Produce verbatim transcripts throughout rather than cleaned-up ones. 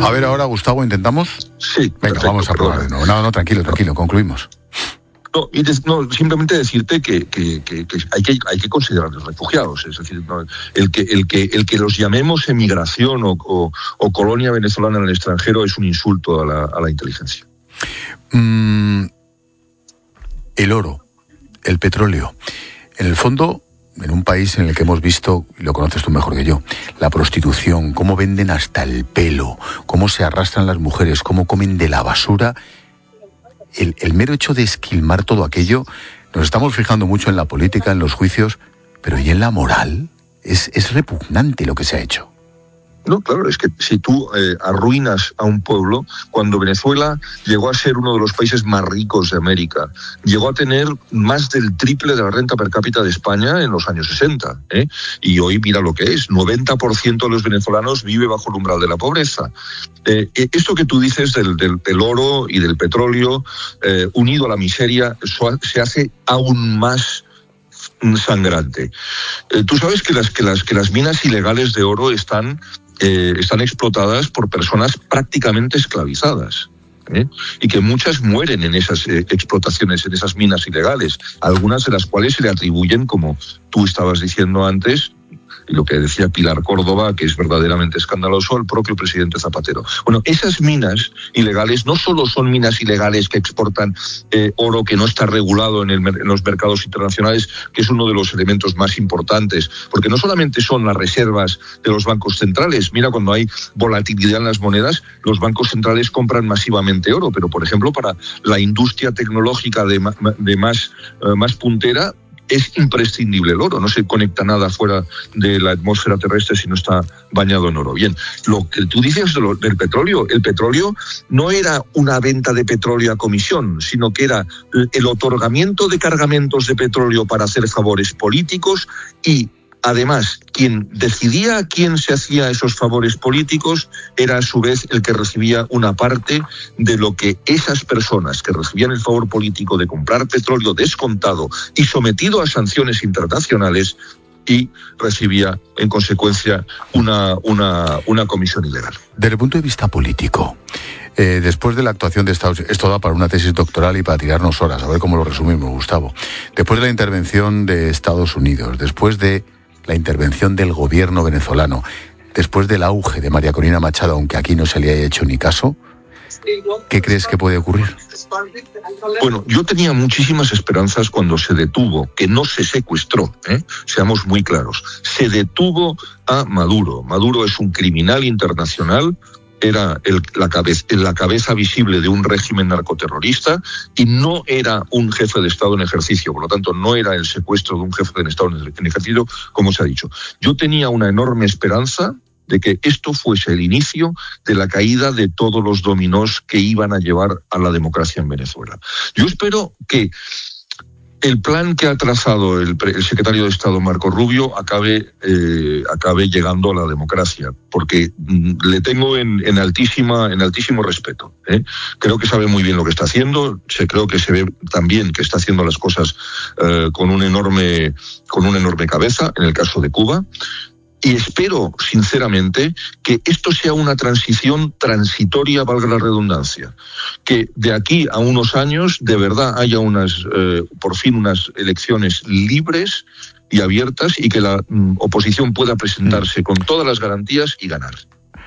A ver, ahora, Gustavo, ¿intentamos? Sí. Venga, perfecto, vamos a probar de nuevo. No, no, tranquilo, tranquilo, concluimos. No, y des, no, simplemente decirte que, que, que, que, hay que hay que considerar los refugiados, es decir, no, el que el que el que los llamemos emigración o, o, o colonia venezolana en el extranjero es un insulto a la, a la inteligencia. Mm, el oro, el petróleo, en el fondo, en un país en el que hemos visto, y lo conoces tú mejor que yo, la prostitución, cómo venden hasta el pelo, cómo se arrastran las mujeres, cómo comen de la basura. El, el mero hecho de esquilmar todo aquello, nos estamos fijando mucho en la política, en los juicios, pero ¿y en la moral? Es, es repugnante lo que se ha hecho. No, claro, es que si tú eh, arruinas a un pueblo, cuando Venezuela llegó a ser uno de los países más ricos de América, llegó a tener más del triple de la renta per cápita de España en los años sesenta, ¿eh? Y hoy mira lo que es, noventa por ciento de los venezolanos vive bajo el umbral de la pobreza. Eh, esto que tú dices del, del, del oro y del petróleo, eh, unido a la miseria, eso se hace aún más sangrante. Eh, tú sabes que las, que, las, que las minas ilegales de oro están... Eh, están explotadas por personas prácticamente esclavizadas, ¿eh? Y que muchas mueren en esas eh, explotaciones, en esas minas ilegales, algunas de las cuales se le atribuyen, como tú estabas diciendo antes, y lo que decía Pilar Córdoba, que es verdaderamente escandaloso, al propio presidente Zapatero. Bueno, esas minas ilegales no solo son minas ilegales que exportan eh, oro que no está regulado en, el, en los mercados internacionales, que es uno de los elementos más importantes, porque no solamente son las reservas de los bancos centrales. Mira, cuando hay volatilidad en las monedas, los bancos centrales compran masivamente oro, pero, por ejemplo, para la industria tecnológica de, de más, uh, más puntera, es imprescindible el oro, no se conecta nada fuera de la atmósfera terrestre si no está bañado en oro. Bien, lo que tú dices de lo, del petróleo, el petróleo no era una venta de petróleo a comisión, sino que era el otorgamiento de cargamentos de petróleo para hacer favores políticos y, además, quien decidía a quién se hacía esos favores políticos era a su vez el que recibía una parte de lo que esas personas que recibían el favor político de comprar petróleo descontado y sometido a sanciones internacionales y recibía en consecuencia una, una, una comisión ilegal. Desde el punto de vista político, eh, después de la actuación de Estados Unidos, esto da para una tesis doctoral y para tirarnos horas, a ver cómo lo resumimos, Gustavo. Después de la intervención de Estados Unidos, después de la intervención del gobierno venezolano, después del auge de María Corina Machado, aunque aquí no se le haya hecho ni caso, ¿qué crees que puede ocurrir? Bueno, yo tenía muchísimas esperanzas cuando se detuvo, que no se secuestró, ¿eh? Seamos muy claros, se detuvo a Maduro. Maduro es un criminal internacional, era el, la, cabeza, la cabeza visible de un régimen narcoterrorista y no era un jefe de Estado en ejercicio, por lo tanto no era el secuestro de un jefe de Estado en ejercicio, como se ha dicho. Yo tenía una enorme esperanza de que esto fuese el inicio de la caída de todos los dominós que iban a llevar a la democracia en Venezuela. Yo espero que el plan que ha trazado el, el secretario de Estado Marco Rubio acabe, eh, acabe llegando a la democracia, porque mm, le tengo en, en, altísima, en altísimo respeto. ¿eh? Creo que sabe muy bien lo que está haciendo, se, creo que se ve también que está haciendo las cosas eh, con, un enorme, con una enorme cabeza, en el caso de Cuba. Y espero, sinceramente, que esto sea una transición transitoria, valga la redundancia. Que de aquí a unos años, de verdad, haya unas, eh, por fin unas elecciones libres y abiertas y que la mm, oposición pueda presentarse mm. con todas las garantías y ganar.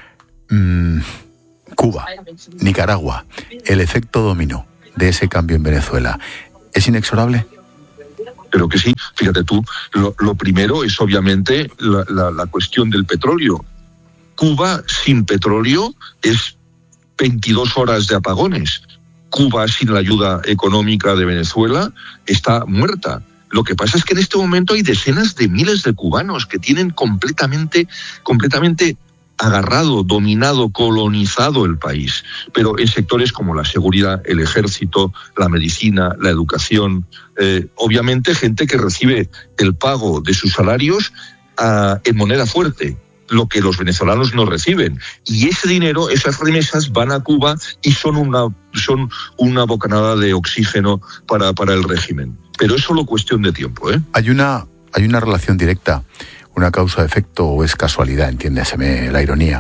Mm, Cuba, Nicaragua, el efecto dominó de ese cambio en Venezuela, ¿es inexorable? Pero que sí, fíjate tú, lo, lo primero es obviamente la, la, la cuestión del petróleo. Cuba sin petróleo es veintidós horas de apagones. Cuba sin la ayuda económica de Venezuela está muerta. Lo que pasa es que en este momento hay decenas de miles de cubanos que tienen completamente, completamente agarrado, dominado, colonizado el país, pero en sectores como la seguridad, el ejército, la medicina, la educación, eh, obviamente gente que recibe el pago de sus salarios uh, en moneda fuerte, lo que los venezolanos no reciben. Y ese dinero, esas remesas van a Cuba y son una, son una bocanada de oxígeno para, para el régimen. Pero es solo cuestión de tiempo, ¿eh? Hay una, hay una relación directa, una causa-efecto o es casualidad, entiéndaseme la ironía,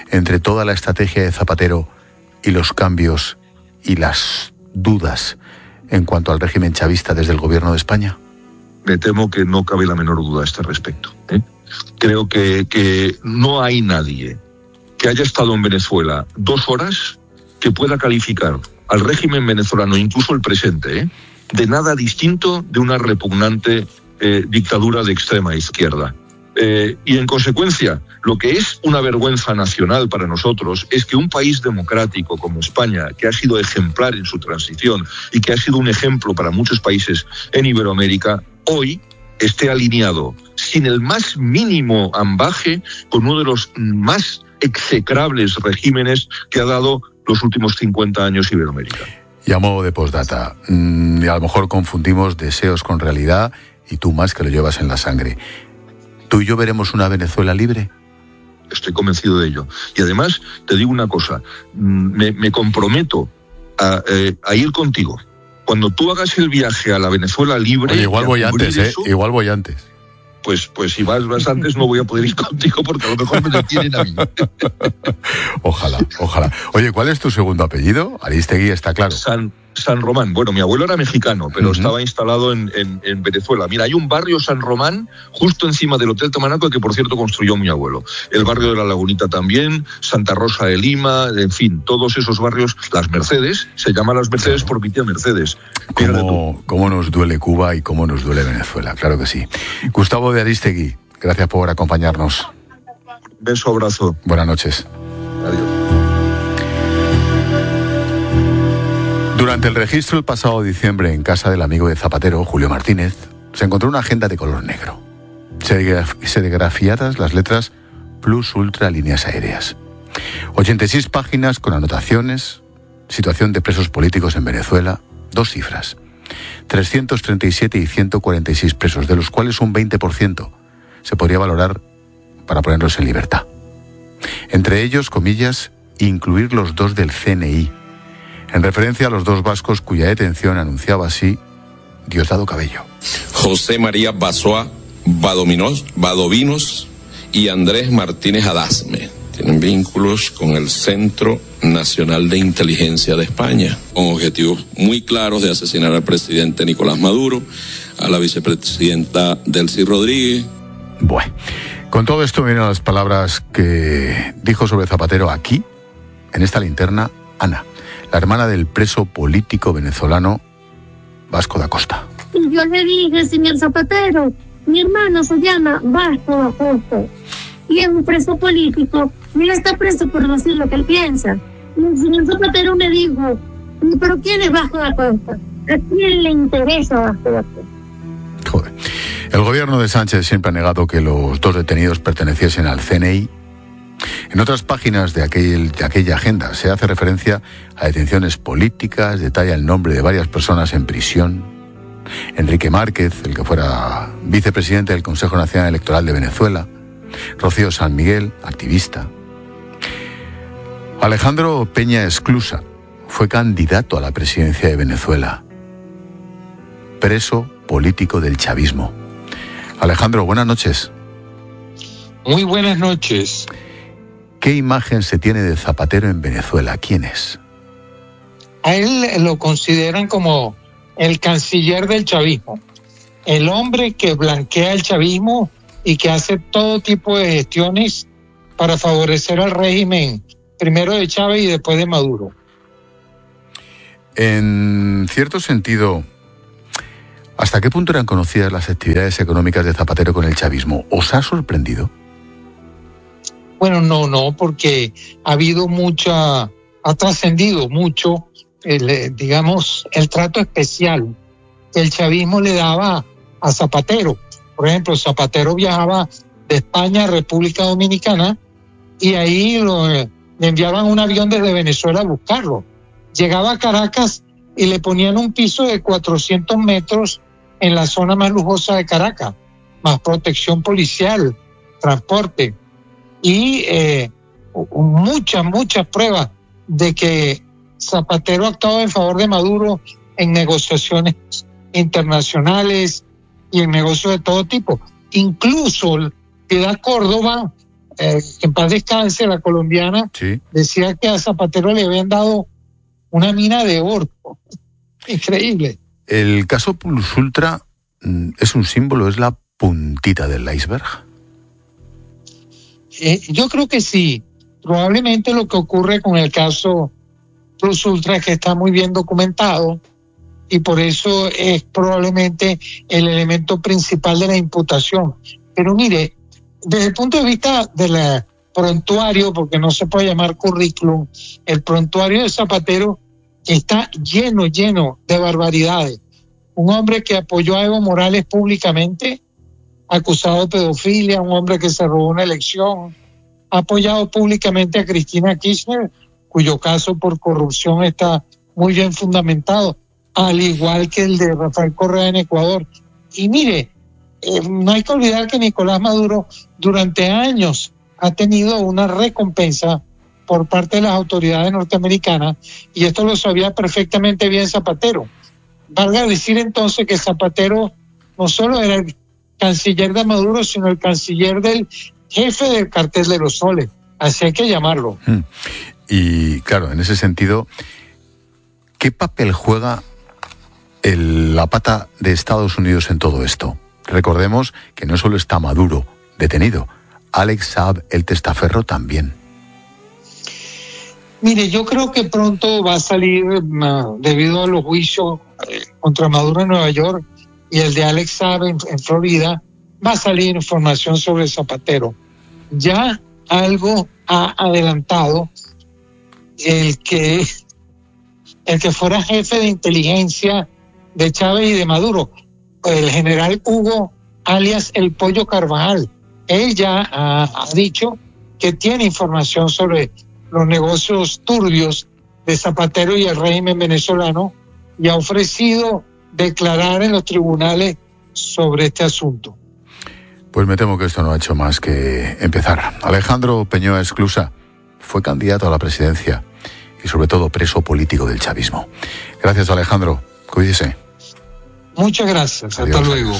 entre toda la estrategia de Zapatero y los cambios y las dudas en cuanto al régimen chavista desde el gobierno de España? Me temo que no cabe la menor duda a este respecto, ¿eh? Creo que, que no hay nadie que haya estado en Venezuela dos horas que pueda calificar al régimen venezolano, incluso el presente, ¿eh? de nada distinto de una repugnante eh, dictadura de extrema izquierda. Eh, y en consecuencia, lo que es una vergüenza nacional para nosotros es que un país democrático como España, que ha sido ejemplar en su transición y que ha sido un ejemplo para muchos países en Iberoamérica, hoy esté alineado sin el más mínimo ambaje con uno de los más execrables regímenes que ha dado los últimos cincuenta años Iberoamérica. Y a modo de postdata, mmm, a lo mejor confundimos deseos con realidad y tú más que lo llevas en la sangre. ¿Tú y yo veremos una Venezuela libre? Estoy convencido de ello. Y además, te digo una cosa, me, me comprometo a, eh, a ir contigo. Cuando tú hagas el viaje a la Venezuela libre... Oye, igual voy antes, ¿eh? Eso, igual voy antes. Pues, pues si vas, vas antes no voy a poder ir contigo porque a lo mejor me detienen a mí. Ojalá, ojalá. Oye, ¿cuál es tu segundo apellido? Aristegui, está claro. San, San Román. Bueno, mi abuelo era mexicano, pero uh-huh. estaba instalado en, en, en Venezuela. Mira, hay un barrio San Román justo encima del Hotel Tamanaco que, por cierto, construyó mi abuelo. El barrio de la Lagunita también, Santa Rosa de Lima, en fin, todos esos barrios. Las Mercedes, se llaman las Mercedes claro. por mi tía Mercedes. ¿Cómo, ¿Cómo nos duele Cuba y cómo nos duele Venezuela? Claro que sí. Gustavo de Aristegui, gracias por acompañarnos. Beso, abrazo. Buenas noches. Adiós. Durante el registro el pasado diciembre en casa del amigo de Zapatero, Julio Martínez, se encontró una agenda de color negro. Serigrafiadas las letras Plus Ultra Líneas Aéreas. ochenta y seis páginas con anotaciones, situación de presos políticos en Venezuela, dos cifras. trescientos treinta y siete y ciento cuarenta y seis presos, de los cuales un veinte por ciento se podría valorar para ponerlos en libertad. Entre ellos, comillas, incluir los dos del C N I, en referencia a los dos vascos cuya detención anunciaba así Diosdado Cabello. José María Basoa Badominos, Badovinos y Andrés Martínez Adasme. Tienen vínculos con el Centro Nacional de Inteligencia de España, con objetivos muy claros de asesinar al presidente Nicolás Maduro, a la vicepresidenta Delcy Rodríguez. Bueno, con todo esto vienen las palabras que dijo sobre Zapatero aquí, en esta linterna, Ana, la hermana del preso político venezolano Vasco da Costa. Yo le dije, señor Zapatero, mi hermano se llama Vasco da Costa y es un preso político y él está preso por decir lo que él piensa. Y el señor Zapatero me dijo, ¿pero quién es Vasco da Costa? ¿A quién le interesa Vasco da Costa? Joder. El gobierno de Sánchez siempre ha negado que los dos detenidos perteneciesen al C N I. En otras páginas de, aquel, de aquella agenda se hace referencia a detenciones políticas, detalla el nombre de varias personas en prisión. Enrique Márquez, el que fuera vicepresidente del Consejo Nacional Electoral de Venezuela. Rocío San Miguel, activista. Alejandro Peña Esclusa fue candidato a la presidencia de Venezuela. Preso político del chavismo. Alejandro, buenas noches. Muy buenas noches. ¿Qué imagen se tiene de Zapatero en Venezuela? ¿Quién es? A él lo consideran como el canciller del chavismo, el hombre que blanquea el chavismo y que hace todo tipo de gestiones para favorecer al régimen, primero de Chávez y después de Maduro. En cierto sentido, ¿hasta qué punto eran conocidas las actividades económicas de Zapatero con el chavismo? ¿Os ha sorprendido? Bueno, no, no, porque ha habido mucha, ha trascendido mucho, el, digamos, el trato especial que el chavismo le daba a Zapatero. Por ejemplo, Zapatero viajaba de España a República Dominicana y ahí lo, le enviaban un avión desde Venezuela a buscarlo. Llegaba a Caracas y le ponían un piso de cuatrocientos metros en la zona más lujosa de Caracas, más protección policial, transporte. Y eh, muchas, muchas pruebas de que Zapatero ha actuado en favor de Maduro en negociaciones internacionales y en negocios de todo tipo. Incluso Piedad Córdoba eh, en paz descanse, la colombiana, sí, decía que a Zapatero le habían dado una mina de oro. Increíble. El caso Plus Ultra es un símbolo, es la puntita del iceberg. Eh, yo creo que sí. Probablemente lo que ocurre con el caso Plus Ultra es que está muy bien documentado y por eso es probablemente el elemento principal de la imputación. Pero mire, desde el punto de vista del prontuario, porque no se puede llamar currículum, el prontuario de Zapatero está lleno, lleno de barbaridades. Un hombre que apoyó a Evo Morales públicamente, acusado de pedofilia, un hombre que se robó una elección, ha apoyado públicamente a Cristina Kirchner, cuyo caso por corrupción está muy bien fundamentado, al igual que el de Rafael Correa en Ecuador. Y mire, eh, no hay que olvidar que Nicolás Maduro durante años ha tenido una recompensa por parte de las autoridades norteamericanas, y esto lo sabía perfectamente bien Zapatero. Valga decir entonces que Zapatero no solo era el canciller de Maduro, sino el canciller del jefe del cartel de los soles. Así hay que llamarlo. Y claro, en ese sentido, ¿qué papel juega el, la pata de Estados Unidos en todo esto? Recordemos que no solo está Maduro detenido, Alex Saab, el testaferro, también. Mire, yo creo que pronto va a salir, uh, debido a los juicios eh, contra Maduro en Nueva York y el de Alex Saab en, en Florida, va a salir información sobre Zapatero. Ya algo ha adelantado el que el que fuera jefe de inteligencia de Chávez y de Maduro, el general Hugo, alias el Pollo Carvajal. Él ya ha, ha dicho que tiene información sobre los negocios turbios de Zapatero y el régimen venezolano y ha ofrecido declarar en los tribunales sobre este asunto. Pues me temo que esto no ha hecho más que empezar. Alejandro Peñoa Esclusa fue candidato a la presidencia y sobre todo preso político del chavismo. Gracias, Alejandro. Cuídese. Muchas gracias. Adiós. Hasta luego.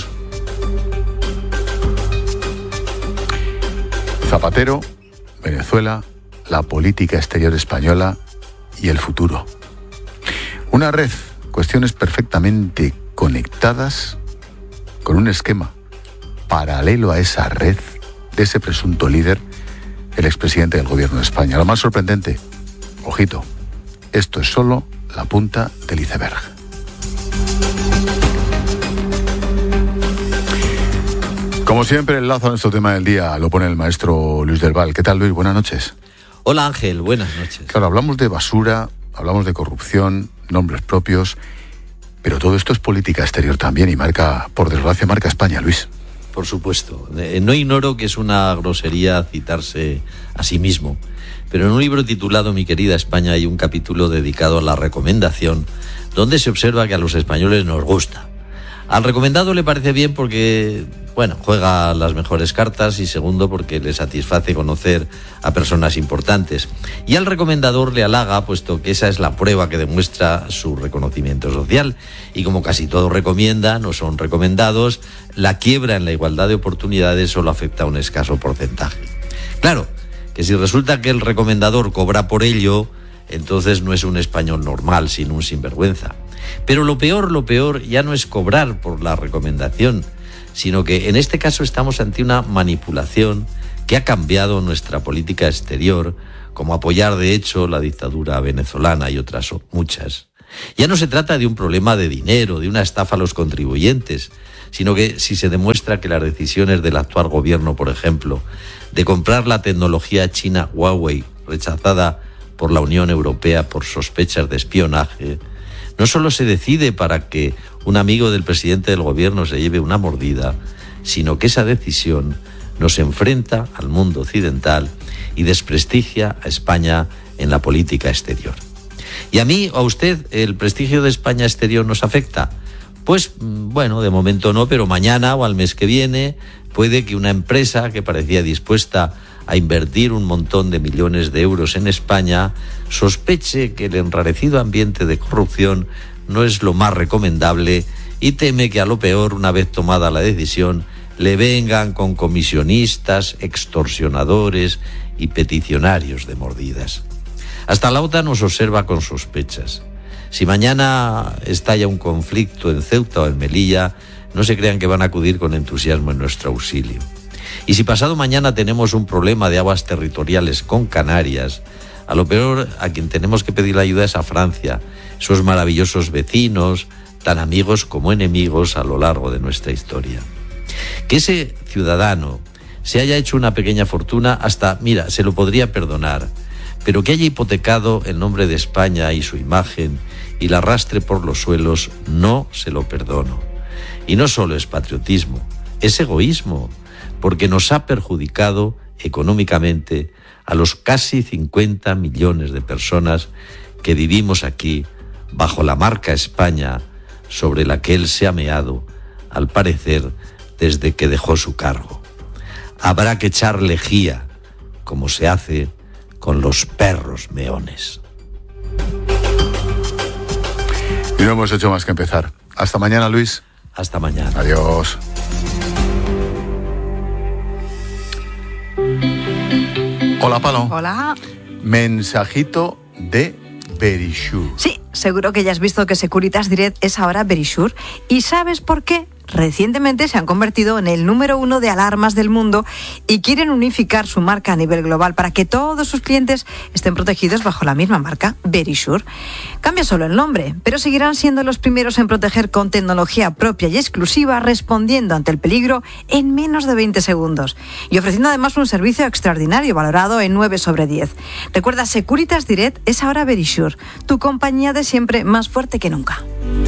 Zapatero, Venezuela, la política exterior española y el futuro. Una red, cuestiones perfectamente conectadas con un esquema paralelo a esa red de ese presunto líder, el expresidente del gobierno de España. Lo más sorprendente, ojito, esto es solo la punta del iceberg. Como siempre, el lazo a nuestro tema del día lo pone el maestro Luis del Val. ¿Qué tal, Luis? Buenas noches. Hola, Ángel. Buenas noches. Claro, hablamos de basura, hablamos de corrupción, nombres propios, pero todo esto es política exterior también y marca, por desgracia, marca España, Luis. Por supuesto. No ignoro que es una grosería citarse a sí mismo, pero en un libro titulado Mi querida España hay un capítulo dedicado a la recomendación, donde se observa que a los españoles nos gusta. Al recomendado le parece bien porque, bueno, juega las mejores cartas y segundo porque le satisface conocer a personas importantes. Y al recomendador le halaga, puesto que esa es la prueba que demuestra su reconocimiento social. Y como casi todo recomienda, no son recomendados, la quiebra en la igualdad de oportunidades solo afecta a un escaso porcentaje. Claro, que si resulta que el recomendador cobra por ello, entonces no es un español normal, sino un sinvergüenza. Pero lo peor, lo peor ya no es cobrar por la recomendación, sino que en este caso estamos ante una manipulación que ha cambiado nuestra política exterior, como apoyar de hecho la dictadura venezolana y otras muchas. Ya no se trata de un problema de dinero, de una estafa a los contribuyentes, sino que si se demuestra que las decisiones del actual gobierno, por ejemplo, de comprar la tecnología china Huawei, rechazada por la Unión Europea por sospechas de espionaje, no solo se decide para que un amigo del presidente del gobierno se lleve una mordida, sino que esa decisión nos enfrenta al mundo occidental y desprestigia a España en la política exterior. ¿Y a mí o a usted el prestigio de España exterior nos afecta? Pues bueno, de momento no, pero mañana o al mes que viene puede que una empresa que parecía dispuesta a invertir un montón de millones de euros en España sospeche que el enrarecido ambiente de corrupción no es lo más recomendable y teme que a lo peor, una vez tomada la decisión, le vengan con comisionistas, extorsionadores y peticionarios de mordidas. Hasta la OTAN nos observa con sospechas. Si mañana estalla un conflicto en Ceuta o en Melilla, no se crean que van a acudir con entusiasmo en nuestro auxilio. Y si pasado mañana tenemos un problema de aguas territoriales con Canarias, a lo peor a quien tenemos que pedir la ayuda es a Francia, esos maravillosos vecinos, tan amigos como enemigos a lo largo de nuestra historia. Que ese ciudadano se haya hecho una pequeña fortuna, hasta, mira, se lo podría perdonar, pero que haya hipotecado el nombre de España y su imagen y la arrastre por los suelos, no se lo perdono. Y no solo es patriotismo, es egoísmo, porque nos ha perjudicado económicamente a los casi cincuenta millones de personas que vivimos aquí bajo la marca España, sobre la que él se ha meado, al parecer, desde que dejó su cargo. Habrá que echar lejía, como se hace con los perros meones. Y no hemos hecho más que empezar. Hasta mañana, Luis. Hasta mañana. Adiós. Hola, Palo. Hola. Mensajito de Verisure. Sí, seguro que ya has visto que Securitas Direct es ahora Verisure. ¿Y sabes por qué? Recientemente se han convertido en el número uno de alarmas del mundo y quieren unificar su marca a nivel global para que todos sus clientes estén protegidos bajo la misma marca, Verisure. Cambia solo el nombre, pero seguirán siendo los primeros en proteger con tecnología propia y exclusiva, respondiendo ante el peligro en menos de veinte segundos y ofreciendo además un servicio extraordinario valorado en nueve sobre diez. Recuerda, Securitas Direct es ahora Verisure, tu compañía de siempre más fuerte que nunca.